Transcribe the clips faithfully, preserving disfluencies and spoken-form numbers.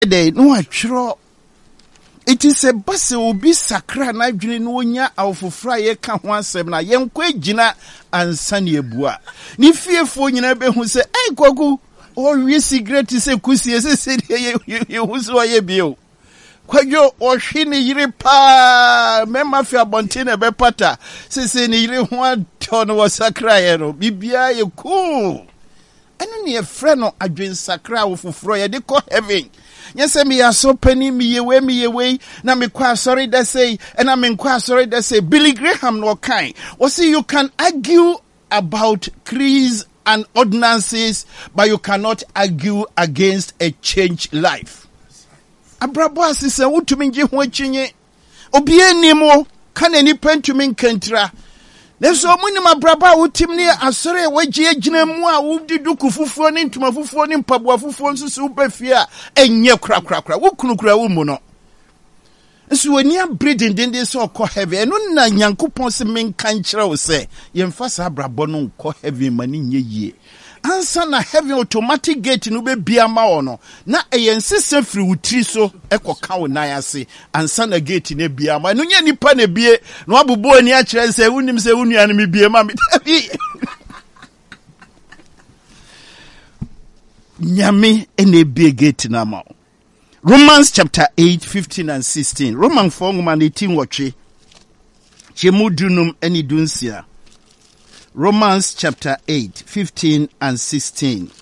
Day no atro. It is a bus will be sacra na dwene no onya awfofra ye ka ho asem na ye nkwa gina ansane ebua. Ni fiefo nyina be hu se eh kwagu o wi cigarette se kusie se se ye ye hu so ye bio. Kwajo o hwe ne yire pa mema fi abonte na be pata se se ne yire ho ato no sacra ye no bibia ye cool. Eno ne ye frɛ no adwen sacra awfofra ye de ko heaven. Yes, me are so penny me away me away. Na me kwa sorry that say, and I'm in kwa sorry that say Billy Graham no kind. Well, see, you can argue about creeds and ordinances, but you cannot argue against a changed life. Abrabo sise wutumi nje ho chinye. Obi enimo kan eni pentumi nkantra. Neso muni mabraba wutim ne asore wagie agina mu a wudi duku fufuo ne ntuma fufuo ne mpaboa fufuo nsusu bafia enye kra kra kra wukunukura wo mu no nso wani abredin dende so ko heaven eno na Nyankopon se menka nkyerɛ wo se yemfa sa abrabo no ko heaven mani nye yie ansa na heaven automatic gate no be bia ma wo no na eyensese firi wutiri so ekoka wo nan ase ansa na gate na bia ma no nya nipa na bie no abubo ani a kyerɛ se wunim se wunua no me bie ma me nyame ene bie gate na ma Romans chapter eight fifteen and sixteen Roman four ngoma eighteen watwe chemudunum eni dunsia Romans chapter eight, fifteen and sixteen.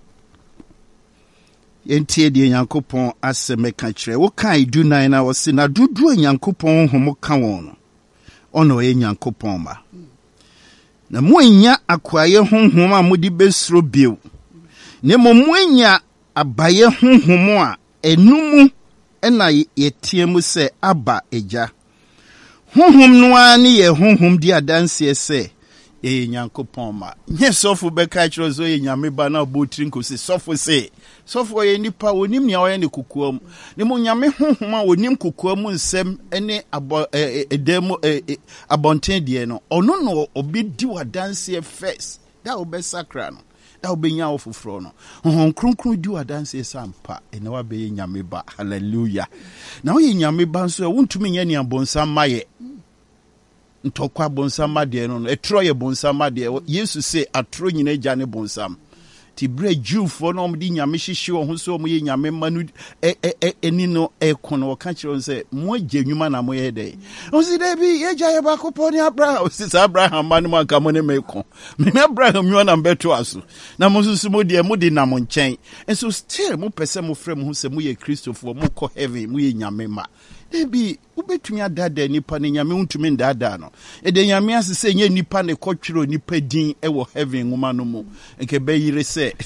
Yentie de Nyankopon aseme ka kire. Wo kan du nine na wo se na dudu Nyankopon homo ka won. Ono ye Nyankopon ma. Na mo nya akwaye honhom a modi besro bio. Ne mo mo nya abaye honhom a enumu ena yetie mu se aba eja. Honhom no ani ye honhom di adanse se ye Nyankopon ma nye sofo be ka kiro zo ye nyame ba na botrin ko se sofo se sofo ye nipa onim nia oye ne kukuam ne mo nyame honhom a onim kukuam nsem ene abo edem abonten de no ono no obedi wadanse first da obe sakra no da obenya ofofro no honhom kronkron di wadanse sampa ene wa be ye nyame ba hallelujah na oye nyame ba nso wontumi nya ni abonsa maye ntokwa bonsam de no etro ye bonsam de Yesu se atro nyina agya ne bonsam ti bre Jewfo no mdi nyame hyehye wo ho so mo ye nyame manu eni no ekono ka kire se mo agya nwuma na mo ye de o si de bi ye gya ye ba ko poni Abraham o si Abraham manu ma ka mo ne meko me Abraham nwa na mbeto aso na mo susu mo de mo de na mo nchen enso still mo pese mo frem ho se mo ye Christopher mo ko heaven mo ye nyame ma ebi ubetumi adada nipa ne nyame untumi ndada no e de nyame asese nye nipa ne kotwiro nipa din e wo heaven ngoma no mu nke be yire se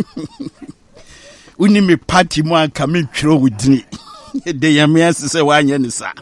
uni me party mu aka me twiro wudini e de nyame asese wanye ne sa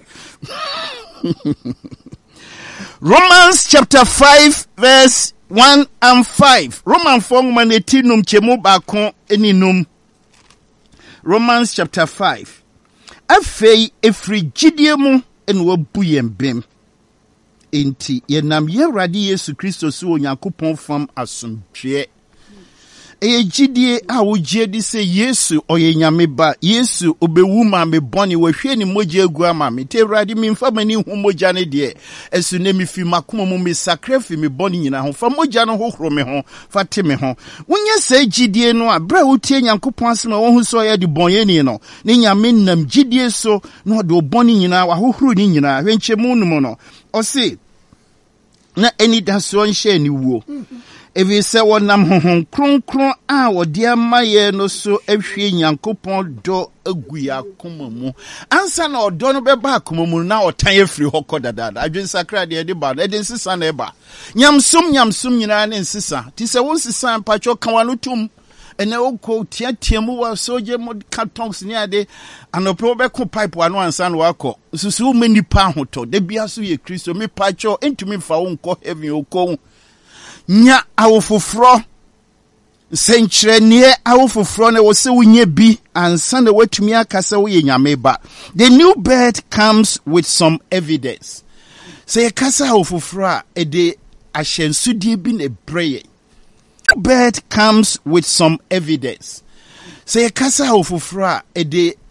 Romans chapter five verse one and five Roman four ngoma ne tinum chemu ba kon eninum Romans chapter five afei efri gidie mu en wabu yembem enti yenam Yewrade Yesu Kristo so Onyankopon fam asomdwe e gidie a wogye di se Yesu oye nyame ba Yesu obewu ma me boni wahwe ni moja egu ama me te Yewrade mi mfa mani hu moja ne de esu ne mi fi makoma mu me sacrifice me boni nyina ho fa moja no hohoro me ho fa te me ho wonye se gidie no a bra wotie Nyankopon asema wo hu so ya di bonye ni no ne nyame nam gidie so no de oboni nyina wa hohoro ni nyina hwenche mu no no o se na eni da so nhye ni wuo evi se wonam honhon kronkron a wode amaye no so ahwie Nyankopon do aguya akoma mu ansa na odo no beba akoma mu na otan afiri hokɔ dadada adwen sakra de de ba de nsisa na eba nyamsum nyamsum nyina ne nsisa ti se won sisa mpacho kan wano tum ene okɔ tiatia mu wa soje mo cartons ni ade anope obeko pipe wano ansa na wakɔ susu mani pa hoto de bia so ye Kristo me pacho entumi fa wo nkɔ heaven okɔ nya awofofro senkyerenie awofofro ne wo se wonye bi ansa na watumi akasa wo ye nyame ba the new birth comes with some evidence say kasa awofofro a e de ahyensudie bi ne breye birth comes with some evidence say kasa awofofro a e de